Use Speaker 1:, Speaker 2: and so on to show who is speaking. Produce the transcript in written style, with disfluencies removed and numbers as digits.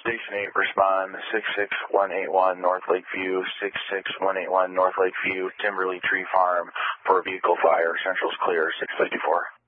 Speaker 1: Station 8, respond 66181 North Lakeview, 66181 North Lakeview, Timberley Tree Farm for a vehicle fire. Central's clear, 654.